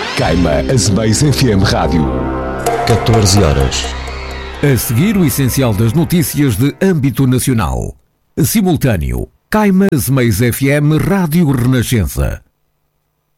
Caima Azemais FM Rádio. 14 horas. A seguir, o essencial das notícias de âmbito nacional. Simultâneo. Caima Azemais FM Rádio Renascença.